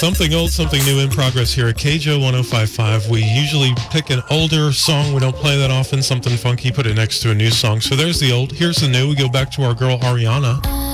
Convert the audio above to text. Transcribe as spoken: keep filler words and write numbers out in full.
Something old, something new in progress here at K J O ten fifty-five. We usually pick an older song. We don't play that often. Something funky, put it next to a new song. So there's the old. Here's the new. We go back to our girl Ariana.